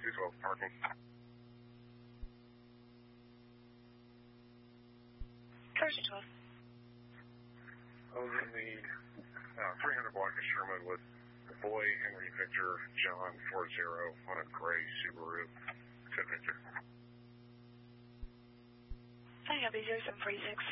as well as parking. Cars 12. I was in the 300 block of Sherman with Boy, Henry, Victor, John, 40 on a gray Subaru. Said Victor. I have 0746.